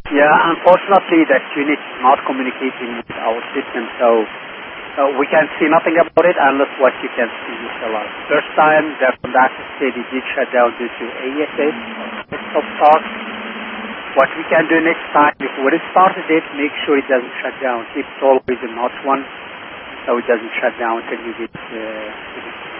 Yeah, unfortunately, that unit is not communicating with our system, so we can see nothing about it unless what you can see is a lot. First time, the conductor said it did shut down due to ASS, stop start. What we can do next time, if we restarted it, make sure it doesn't shut down. Keep it always in hot one, so it doesn't shut down until you get